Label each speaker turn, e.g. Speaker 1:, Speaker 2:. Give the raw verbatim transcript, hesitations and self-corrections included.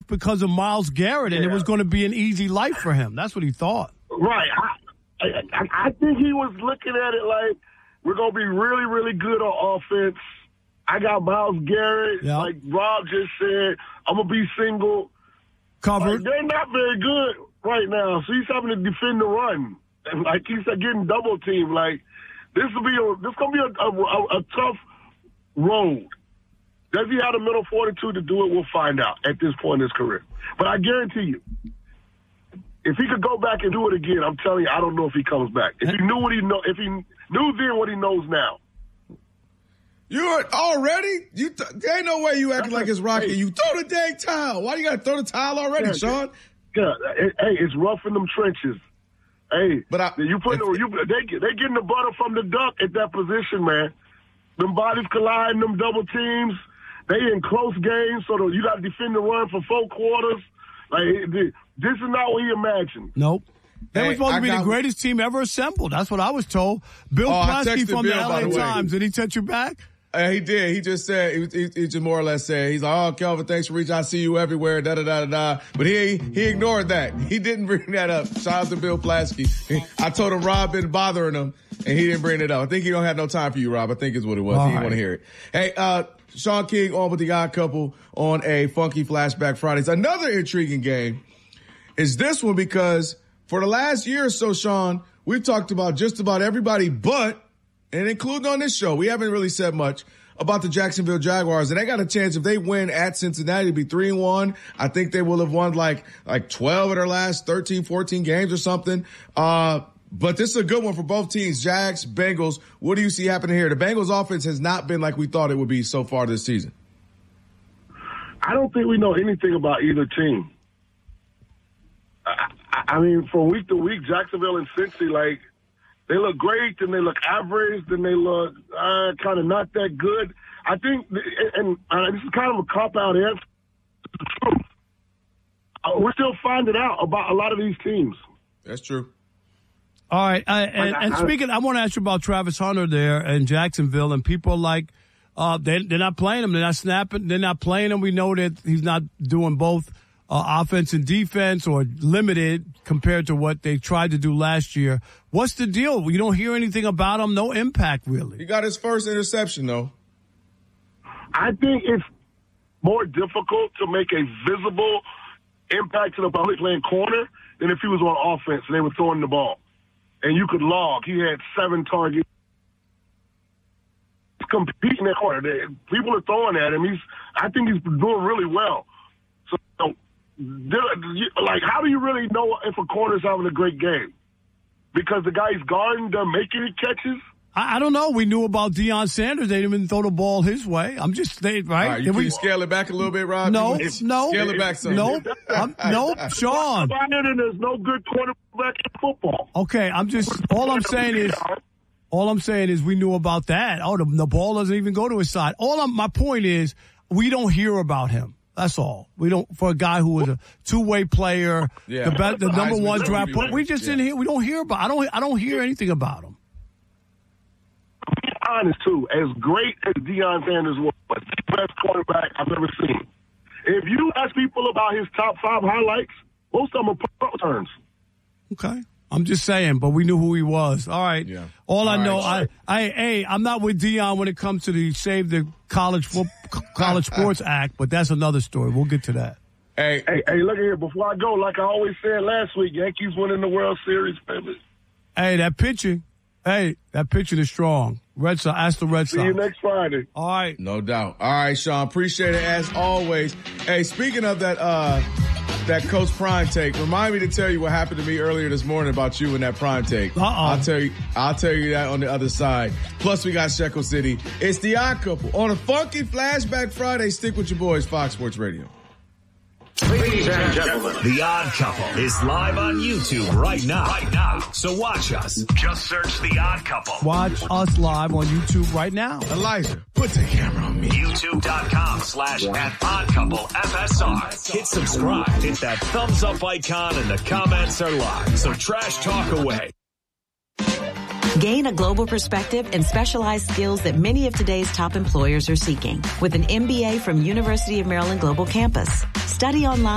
Speaker 1: because of Myles Garrett, and
Speaker 2: yeah.
Speaker 1: it was going to be an easy life for him. That's what he thought.
Speaker 2: Right. I, I, I think he was looking at it like, we're going to be really, really good on offense. I got Myles Garrett.
Speaker 1: Yep.
Speaker 2: Like Rob just said, I'm going to be single.
Speaker 1: Covered.
Speaker 2: Like, they're not very good right now, so he's having to defend the run. And like he's getting double teamed. Like, this will be a, this going to be a, a, a tough road. Does he have the mental fortitude to do it? We'll find out at this point in his career. But I guarantee you, if he could go back and do it again, I'm telling you, I don't know if he comes back. If he knew what he know, if he knew then what he knows now.
Speaker 3: You already? You th- there ain't no way you acting like it's Rocky. Hey. You throw the dang towel. Why you got to throw the towel already,
Speaker 2: yeah,
Speaker 3: Sean?
Speaker 2: Yeah, hey, it's rough in them trenches. Hey,
Speaker 3: but I,
Speaker 2: you put the, you they they getting the butter from the duck at that position, man. Them bodies colliding, them double teams. They in close games, so you got to defend the run for four quarters. Like this is not what he imagined.
Speaker 1: Nope. They
Speaker 3: hey,
Speaker 1: were supposed
Speaker 3: I
Speaker 1: to be
Speaker 3: got,
Speaker 1: the greatest team ever assembled. That's what I was told. Bill
Speaker 3: oh,
Speaker 1: Plaschke from
Speaker 3: Bill,
Speaker 1: the L A Times. Did he text you back?
Speaker 3: Uh, he did. He just said, he, he, he just more or less said, he's like, oh, Kelvin, thanks for reaching out. I see you everywhere, da da da da da. But he he ignored that. He didn't bring that up. Shout out to Bill Plaschke. I told him Rob been bothering him, and he didn't bring it up. I think he don't have no time for you, Rob. I think is what it was.
Speaker 1: All
Speaker 3: he didn't
Speaker 1: right.
Speaker 3: want to hear it. Hey, uh, Sean King on with the Odd Couple on a Funky Flashback Fridays. Another intriguing game is this one because for the last year or so, Sean, we've talked about just about everybody but, and including on this show, we haven't really said much about the Jacksonville Jaguars, and they got a chance if they win at Cincinnati to be three and one. I think they will have won like like twelve of their last thirteen, fourteen games or something. Uh, but this is a good one for both teams, Jags, Bengals. What do you see happening here? The Bengals offense has not been like we thought it would be so far this season.
Speaker 2: I don't think we know anything about either team. I, I mean, from week to week, Jacksonville and Cincy, like, they look great, then they look average, then they look uh, kind of not that good. I think, and uh, this is kind of a cop-out answer to the truth. Uh, we're still finding out about a lot of these teams.
Speaker 3: That's true.
Speaker 1: All right, I, and,
Speaker 2: I, I,
Speaker 1: and speaking, I want to ask you about Travis Hunter there in Jacksonville, and people are like, uh, they, they're not playing him, they're not snapping, they're not playing him. We know that he's not doing both uh, offense and defense, or limited compared to what they tried to do last year. What's the deal? You don't hear anything about him. No impact, really.
Speaker 3: He got his first interception, though.
Speaker 2: I think it's more difficult to make a visible impact to the public playing corner than if he was on offense and they were throwing the ball. And you could log. He had seven targets. He's competing at corner. People are throwing at him. He's. I think he's doing really well. So, like, how do you really know if a corner's having a great game? Because the guy's guarding them, making any catches?
Speaker 1: I, I don't know. We knew about Deion Sanders. They didn't even throw the ball his way. I'm just saying, right?
Speaker 3: All right, you can
Speaker 1: we
Speaker 3: scale it back a little bit, Rob?
Speaker 1: No,
Speaker 3: It's,
Speaker 1: no.
Speaker 3: Scale it back some.
Speaker 1: No, I'm, no, Sean.
Speaker 2: And there's no good quarterback in football.
Speaker 1: Okay, I'm just, all I'm saying is, all I'm saying is we knew about that. Oh, the, the ball doesn't even go to his side. All I'm, my point is, we don't hear about him. That's all. We don't, for a guy who was a two-way player,
Speaker 3: yeah.
Speaker 1: the best, the number one draft player. We just
Speaker 3: yeah.
Speaker 1: didn't hear, we don't hear about, I don't, I don't hear anything about him.
Speaker 2: Be honest, too, as great as Deion Sanders was, the best quarterback I've ever seen. If you ask people about his top five highlights, most of them are punt returns.
Speaker 1: Okay. I'm just saying, but we knew who he was. All right.
Speaker 3: Yeah.
Speaker 1: All, All I
Speaker 3: right.
Speaker 1: know, I, I, hey, I'm not with Deion when it comes to the Save the College Fo- College Sports Act, but that's another story. We'll get to that.
Speaker 3: Hey,
Speaker 2: hey, hey, look here. Before I go, like I always said last week, Yankees winning the World Series, baby.
Speaker 1: Hey, that pitching, hey, that pitching is strong. Red Sox, ask the Red Sox.
Speaker 2: See you next Friday.
Speaker 1: All right.
Speaker 3: No doubt. All right, Sean. Appreciate it as always. Hey, speaking of that, uh, that Coach Prime take, remind me to tell you what happened to me earlier this morning about you and that Prime take.
Speaker 1: Uh-uh.
Speaker 3: I'll tell you, I'll tell you that on the other side. Plus, we got Shekel City. It's the Odd Couple on a Funky Flashback Friday. Stick with your boys, Fox Sports Radio.
Speaker 4: Ladies and gentlemen, The Odd Couple is live on YouTube right now. Right now. So watch us. Just search The Odd Couple.
Speaker 1: Watch us live on YouTube right now.
Speaker 3: Elijah, put the camera on me.
Speaker 4: YouTube.com slash at Odd Couple F S R. Hit subscribe. Hit that thumbs up icon and the comments are live. So trash talk away.
Speaker 5: Gain a global perspective and specialized skills that many of today's top employers are seeking with an M B A from University of Maryland Global Campus. Study online